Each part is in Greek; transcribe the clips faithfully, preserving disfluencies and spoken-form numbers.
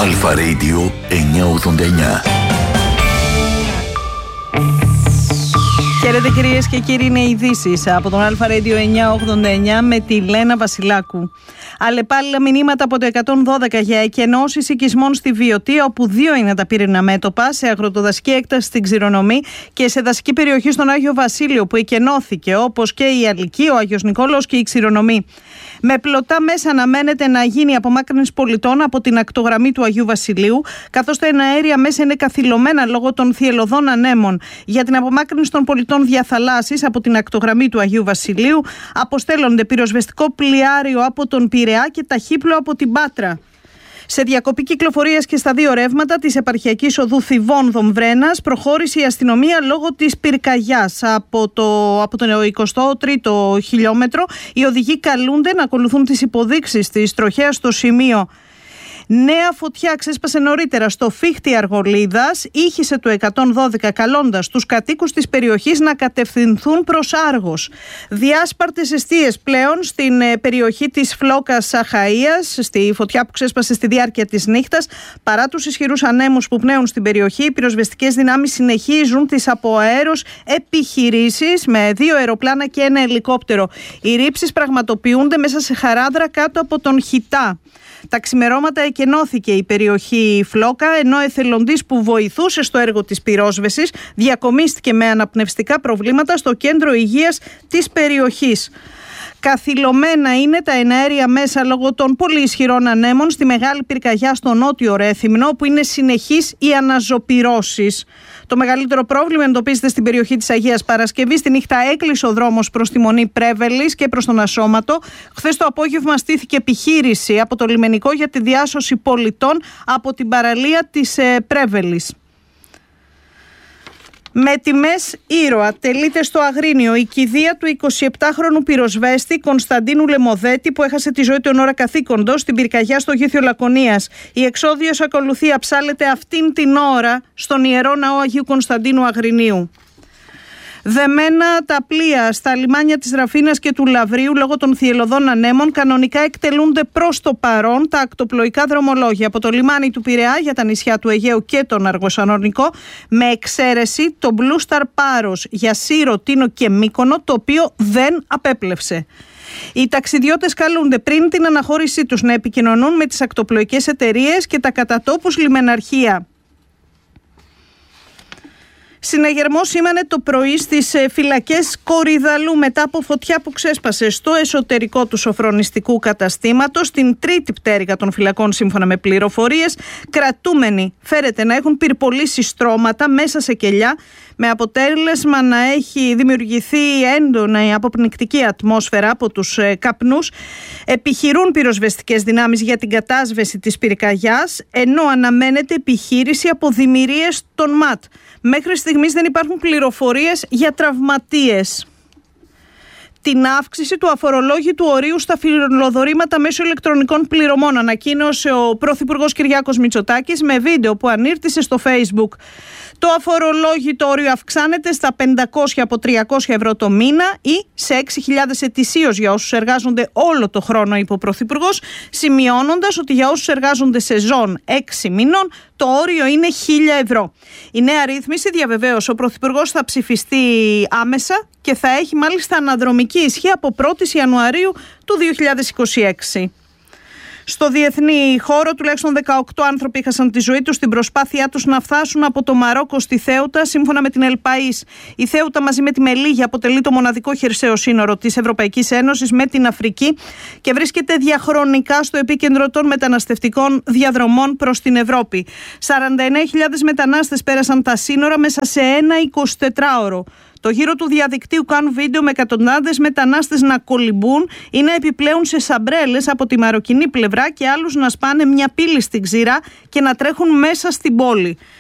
Αλφα Radio εννιακόσια ογδόντα εννιά. Χαίρετε κυρίες και κύριοι, είναι ειδήσεις από τον Αλφα Radio εννιακόσια ογδόντα εννιά με τη Λένα Βασιλάκου. Αλλεπάλληλα μηνύματα από το εκατόν δώδεκα για εκενώσεις οικισμών στη Βιωτία, όπου δύο είναι τα πύριννα μέτωπα, σε αγροτοδασική έκταση στην Ξηρονομή και σε δασική περιοχή στον Άγιο Βασίλειο, που εκενώθηκε, όπως και η Αλική, ο Άγιος Νικόλαος και η Ξηρονομή. Με πλωτά μέσα αναμένεται να γίνει απομάκρυνση πολιτών από την ακτογραμμή του Αγίου Βασιλείου, καθώς τα εναέρια μέσα είναι καθυλωμένα λόγω των θυελλωδών ανέμων. Για την απομάκρυνση των πολιτών διαθαλάσσης από την ακτογραμμή του Αγίου Βασιλείου αποστέλλονται πυροσβεστικό πλοιάριο από τον Πειραιά και ταχύπλο από την Πάτρα. Σε διακοπή κυκλοφορίας και στα δύο ρεύματα της επαρχιακής οδού Θηβών-Δομβρένας προχώρησε η αστυνομία λόγω της πυρκαγιάς. Από το, από το εικοστό τρίτο χιλιόμετρο οι οδηγοί καλούνται να ακολουθούν τις υποδείξεις της τροχέας στο σημείο. Νέα φωτιά ξέσπασε νωρίτερα στο Φίχτη Αργολίδας, ήχησε το εκατόν δώδεκα καλώντας τους κατοίκους της περιοχής να κατευθυνθούν προς Άργος. Διάσπαρτες εστίες πλέον στην περιοχή της Φλόκας Αχαΐας, στη φωτιά που ξέσπασε στη διάρκεια της νύχτας. Παρά τους ισχυρούς ανέμους που πνέουν στην περιοχή, οι πυροσβεστικές δυνάμεις συνεχίζουν τις αποαέρος επιχειρήσεις με δύο αεροπλάνα και ένα ελικόπτερο. Οι ρήψεις πραγματοποιούνται μέσα σε χαράδρα κάτω από τον Χιτά. Τα ξημερώματα εκενώθηκε η περιοχή Φλόκα, ενώ εθελοντής που βοηθούσε στο έργο της πυρόσβεσης διακομίστηκε με αναπνευστικά προβλήματα στο κέντρο υγείας της περιοχής. Καθυλωμένα είναι τα εναέρια μέσα λόγω των πολύ ισχυρών ανέμων στη μεγάλη πυρκαγιά στο νότιο Ρέθυμνο, όπου είναι συνεχείς οι αναζωπυρώσεις. Το μεγαλύτερο πρόβλημα εντοπίζεται στην περιοχή της Αγίας Παρασκευής. Τη νύχτα έκλεισε ο δρόμος προς τη Μονή Πρέβελης και προς τον Ασώματο. Χθες το απόγευμα στήθηκε επιχείρηση από το λιμενικό για τη διάσωση πολιτών από την παραλία της Πρέβελης. Με τιμές ήρωα τελείται στο Αγρίνιο η κηδεία του εικοσιεπτάχρονου πυροσβέστη Κωνσταντίνου Λεμοδέτη, που έχασε τη ζωή του εν ώρα καθήκοντος στην πυρκαγιά στο Γήθιο Λακωνίας. Η εξόδιος ακολουθία ψάλεται αυτήν την ώρα στον Ιερό Ναό Αγίου Κωνσταντίνου Αγρινίου. Δεμένα τα πλοία στα λιμάνια της Ραφίνας και του Λαβρίου λόγω των θυελλωδών ανέμων κανονικά εκτελούνται προς το παρόν τα ακτοπλοϊκά δρομολόγια από το λιμάνι του Πειραιά για τα νησιά του Αιγαίου και τον Αργοσανονικό, με εξαίρεση το Blue Star Πάρος για Σύρο, Τίνο και Μύκονο, το οποίο δεν απέπλευσε. Οι ταξιδιώτες καλούνται πριν την αναχώρησή τους να επικοινωνούν με τις ακτοπλοϊκές εταιρείες και τα κατατόπους λιμεναρχεία. Συναγερμό σήμανε το πρωί στις φυλακές Κορυδαλού μετά από φωτιά που ξέσπασε στο εσωτερικό του σοφρονιστικού καταστήματος. Στην τρίτη πτέρυγα των φυλακών, σύμφωνα με πληροφορίες, κρατούμενοι φέρεται να έχουν πυρπολίσει στρώματα μέσα σε κελιά, με αποτέλεσμα να έχει δημιουργηθεί έντονα αποπνικτική ατμόσφαιρα από τους καπνούς. Επιχειρούν πυροσβεστικές δυνάμεις για την κατάσβεση της πυρκαγιάς, ενώ αναμένεται επιχείρηση από δημιουργίες των ΜΑΤ. Μέχρι στιγμής δεν υπάρχουν πληροφορίες για τραυματίες. Την αύξηση του αφορολόγητου ορίου στα φιλοδορήματα μέσω ηλεκτρονικών πληρωμών ανακοίνωσε ο Πρωθυπουργός Κυριάκος Μητσοτάκης με βίντεο που ανήρτησε στο Facebook. Το αφορολόγητο όριο αυξάνεται στα πεντακόσια από τριακόσια ευρώ το μήνα ή σε έξι χιλιάδες ετησίως για όσους εργάζονται όλο το χρόνο, είπε ο Πρωθυπουργός, σημειώνοντας ότι για όσους εργάζονται σεζόν έξι μήνων το όριο είναι χίλια ευρώ. Η νέα ρύθμιση, διαβεβαίωσε ο Πρωθυπουργός, θα ψηφιστεί άμεσα και θα έχει μάλιστα αναδρομική ισχύ από πρώτη Ιανουαρίου του δύο χιλιάδες είκοσι έξι. Στο διεθνή χώρο, τουλάχιστον δεκαοκτώ άνθρωποι έχασαν τη ζωή τους στην προσπάθειά τους να φτάσουν από το Μαρόκο στη Θέουτα, σύμφωνα με την Ελπαΐς. Η Θέουτα μαζί με τη Μελίγια αποτελεί το μοναδικό χερσαίο σύνορο της Ευρωπαϊκής Ένωσης με την Αφρική και βρίσκεται διαχρονικά στο επίκεντρο των μεταναστευτικών διαδρομών προς την Ευρώπη. σαράντα εννέα χιλιάδες μετανάστες πέρασαν τα σύνορα μέσα σε ένα εικοσιτετράωρο. Το γύρο του διαδικτύου κάνουν βίντεο με εκατοντάδες μετανάστες να κολυμπούν ή να επιπλέουν σε σαμπρέλες από τη μαροκινή πλευρά και άλλους να σπάνε μια πύλη στην ξηρά και να τρέχουν μέσα στην πόλη.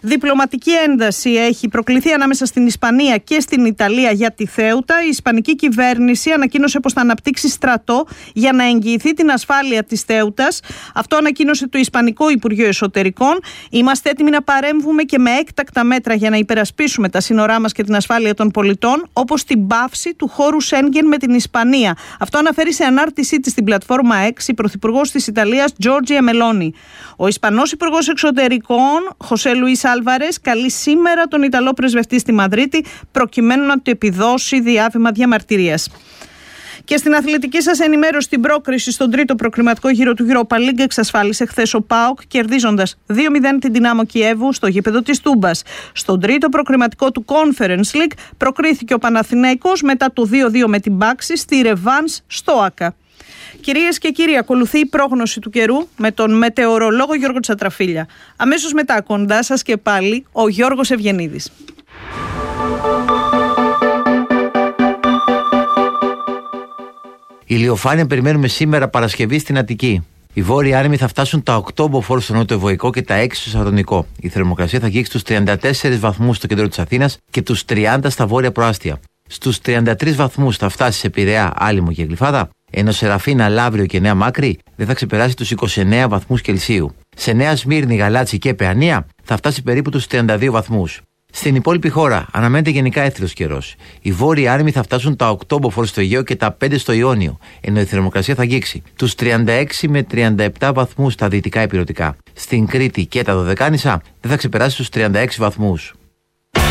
Διπλωματική ένταση έχει προκληθεί ανάμεσα στην Ισπανία και στην Ιταλία για τη Θέουτα. Η Ισπανική κυβέρνηση ανακοίνωσε πως θα αναπτύξει στρατό για να εγγυηθεί την ασφάλεια της Θέουτας. Αυτό ανακοίνωσε το Ισπανικό Υπουργείο Εσωτερικών. Είμαστε έτοιμοι να παρέμβουμε και με έκτακτα μέτρα για να υπερασπίσουμε τα σύνορά μας και την ασφάλεια των πολιτών, όπως την πάυση του χώρου Σέγγεν με την Ισπανία. Αυτό αναφέρει σε ανάρτησή της στην πλατφόρμα X η Πρωθυπουργός της Ιταλίας Τζόρτζια Μελόνι. Ο Ισπανός Υπουργός Εξωτερικών Χωσέ Λουίς Άλβαρες καλεί σήμερα τον Ιταλό πρεσβευτή στη Μαδρίτη προκειμένου να του επιδώσει διάβημα διαμαρτυρίας. Και στην αθλητική σας ενημέρωση, στην πρόκριση στον τρίτο προκριματικό γύρο του Europa League εξασφάλισε χθες ο ΠΑΟΚ κερδίζοντας δύο μηδέν την Δυνάμο Κιέβου στο γήπεδο της Τούμπας. Στον τρίτο προκριματικό του Conference League προκρίθηκε ο Παναθηναϊκός μετά το δύο δύο με την Πάξη στη ρεβάνς στο ΆΚΑ. Κυρίες και κύριοι, ακολουθεί η πρόγνωση του καιρού με τον μετεωρολόγο Γιώργο Τσατραφίλια. Αμέσως μετά, κοντά σας και πάλι, ο Γιώργος Ευγενίδης. Ηλιοφάνεια περιμένουμε σήμερα Παρασκευή στην Αττική. Οι βόρειοι άνεμοι θα φτάσουν τα οκτώ μποφόρ στο νότιο-βοϊκό και τα έξι στο Σαρδονικό. Η θερμοκρασία θα αγγίξει τους τριάντα τέσσερις βαθμούς στο κέντρο της Αθήνας και τους τριάντα στα βόρεια προάστια. Στους τριάντα τρεις βαθμούς θα φτάσει σε Πειραιά, Άλυμο και Γλυφάδα, ενώ σε Ραφίνα, Λαύριο και Νέα Μάκρη δεν θα ξεπεράσει τους είκοσι εννέα βαθμούς Κελσίου. Σε Νέα Σμύρνη, Γαλάτσι και Παιανία θα φτάσει περίπου τους τριάντα δύο βαθμούς. Στην υπόλοιπη χώρα αναμένεται γενικά έθριος καιρός. Οι βόρειοι άνεμοι θα φτάσουν τα οκτώ μποφόρ στο Αιγαίο και τα πέντε στο Ιόνιο, ενώ η θερμοκρασία θα αγγίξει τους τριάντα έξι με τριάντα επτά βαθμούς στα δυτικά ηπειρωτικά. Στην Κρήτη και τα Δωδεκάνησα δεν θα ξεπεράσει τους τριάντα έξι βαθμούς.